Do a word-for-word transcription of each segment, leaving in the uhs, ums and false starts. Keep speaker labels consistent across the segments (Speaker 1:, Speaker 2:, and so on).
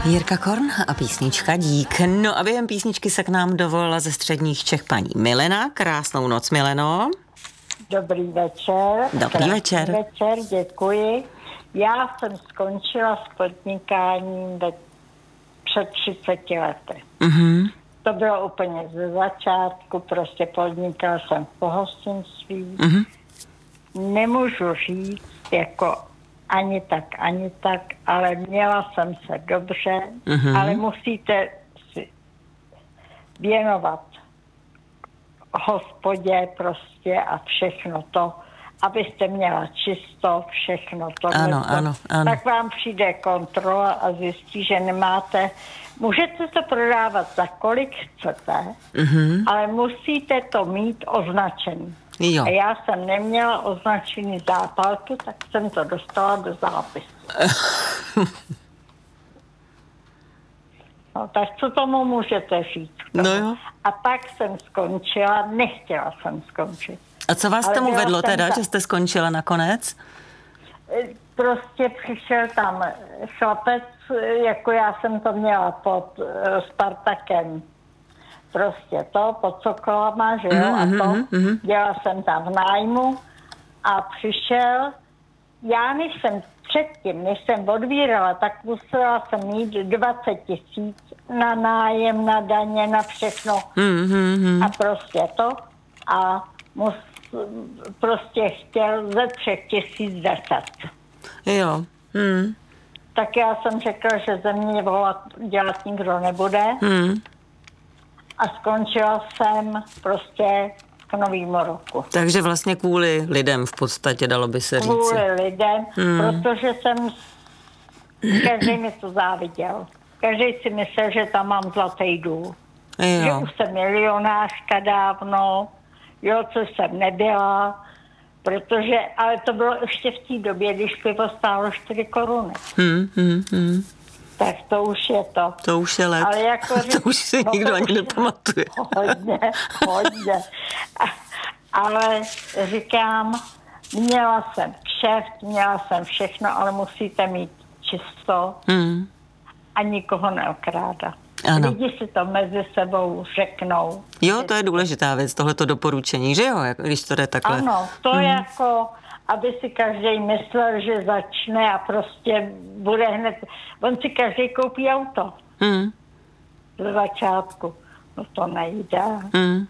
Speaker 1: Jirka Korn a písnička Dík. No a během písničky se k nám dovolila ze středních Čech paní Milena. Krásnou noc, Mileno.
Speaker 2: Dobrý večer.
Speaker 1: Dobrý večer.
Speaker 2: Dobrý večer, děkuji. Já jsem skončila s podnikáním před třiceti lety.
Speaker 1: Mhm.
Speaker 2: To bylo úplně ze začátku, prostě podnikala jsem v pohostinství.
Speaker 1: Mhm.
Speaker 2: Nemůžu říct, jako ani tak, ani tak, ale měla jsem se dobře,
Speaker 1: Mhm.
Speaker 2: ale musíte si věnovat hospodě prostě a všechno to, abyste měla čisto, všechno to.
Speaker 1: Ano, ano, ano.
Speaker 2: Tak vám přijde kontrola a zjistí, že nemáte. Můžete to prodávat za kolik chcete,
Speaker 1: Mhm.
Speaker 2: ale musíte to mít označený.
Speaker 1: Jo.
Speaker 2: A já jsem neměla označený zápalky, tak jsem to dostala do zápisu. No, tak co tomu můžete říct?
Speaker 1: No jo.
Speaker 2: A pak jsem skončila, nechtěla jsem skončit.
Speaker 1: A co vás
Speaker 2: Ale
Speaker 1: tomu
Speaker 2: byla
Speaker 1: vedlo
Speaker 2: jsem
Speaker 1: teda,
Speaker 2: ta-
Speaker 1: že jste skončila nakonec?
Speaker 2: Prostě přišel tam chlapec, jako já jsem to měla pod uh, Spartakem. Prostě to, pod Sokolama, že jo, a to.
Speaker 1: mhm.
Speaker 2: Dělala jsem tam v nájmu a přišel, já než jsem předtím, než jsem odvírala, tak musela jsem mít dvacet tisíc na nájem, na daně, na všechno.
Speaker 1: Mhm.
Speaker 2: A prostě to. A mus, prostě chtěl ze třech tisíc deset.
Speaker 1: Jo. Hmm.
Speaker 2: Tak já jsem řekla, že ze mě volat dělat nikdo nebude.
Speaker 1: Hmm.
Speaker 2: A skončila jsem prostě k novému roku.
Speaker 1: Takže vlastně kvůli lidem v podstatě, dalo by se říci.
Speaker 2: Kvůli lidem,
Speaker 1: Hmm.
Speaker 2: protože jsem, každý mi to záviděl. Každý si myslel, že tam mám zlatý důl. Že
Speaker 1: Jo.
Speaker 2: už jsem milionářka dávno, jo, co jsem nebyla, protože, ale to bylo ještě v té době, když pivo stálo čtyři koruny.
Speaker 1: Hmm, hmm, hmm.
Speaker 2: Tak to už je to.
Speaker 1: To už je let.
Speaker 2: Ale jako,
Speaker 1: to už si nikdo
Speaker 2: to
Speaker 1: ani
Speaker 2: už je
Speaker 1: nepamatuje.
Speaker 2: Hodně, hodně. A, ale říkám, měla jsem kšeft, měla jsem všechno, ale musíte mít čisto
Speaker 1: Hmm.
Speaker 2: a nikoho neokrádat.
Speaker 1: Ano.
Speaker 2: Lidi si to mezi sebou řeknou.
Speaker 1: Jo, to je důležitá věc, tohleto doporučení, že jo, jak- když to jde takhle.
Speaker 2: Ano, to je jako, aby si každý myslel, že začne a prostě bude hned, on si každý koupí auto
Speaker 1: Hmm.
Speaker 2: ze začátku. No to nejde.
Speaker 1: Hmm.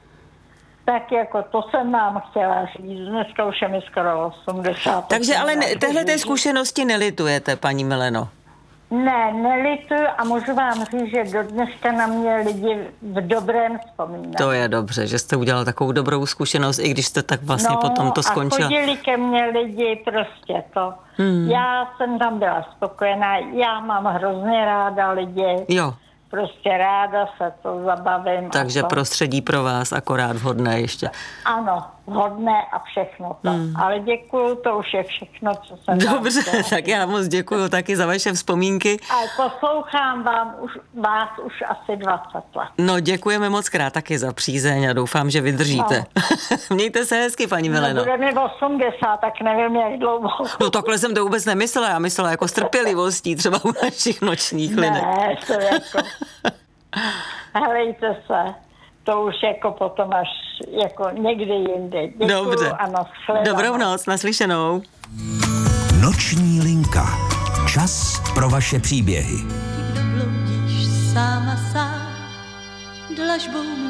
Speaker 2: Tak jako to jsem vám chtěla říct. Dneska už je mi skoro osmdesát.
Speaker 1: Takže ale ne,
Speaker 2: Já
Speaker 1: téhle té
Speaker 2: říct-
Speaker 1: zkušenosti nelitujete, paní Mileno.
Speaker 2: Ne, nelituju a můžu vám říct, že do dneška na mě lidi v dobrém vzpomínají.
Speaker 1: To je dobře, že jste udělala takovou dobrou zkušenost, i když jste tak vlastně potom to skončila.
Speaker 2: A chodili ke mně lidi prostě to.
Speaker 1: Hmm.
Speaker 2: Já jsem tam byla spokojená, já mám hrozně ráda lidi.
Speaker 1: Jo,
Speaker 2: Prostě ráda se to zabavím.
Speaker 1: takže
Speaker 2: a to.
Speaker 1: prostředí pro vás akorát vhodné ještě.
Speaker 2: Ano, hodné a všechno to.
Speaker 1: Hmm.
Speaker 2: Ale děkuju, to už je všechno, co jsem vám
Speaker 1: Dobře,
Speaker 2: chtěla.
Speaker 1: tak já moc děkuju taky za vaše vzpomínky.
Speaker 2: Ale poslouchám vám už, vás už asi dvacet let.
Speaker 1: No děkujeme moc krát taky za přízeň a doufám, že vydržíte. No. Mějte se hezky, paní
Speaker 2: No,
Speaker 1: Mileno.
Speaker 2: bude mi osmdesát, tak nevím, jak dlouho.
Speaker 1: No takhle jsem to vůbec nemyslela, já myslela jako s trpělivostí, třeba u našich nočních linek.
Speaker 2: Ne, to jako... Helejte se, to už jako potom až jako někdy jindy. Děkuju.
Speaker 1: Dobře.
Speaker 2: A nashledanou.
Speaker 1: Dobrou noc, naslyšenou.
Speaker 3: Noční linka. Čas pro vaše příběhy.
Speaker 4: Kdo bloudíš sám a sám, dlažbou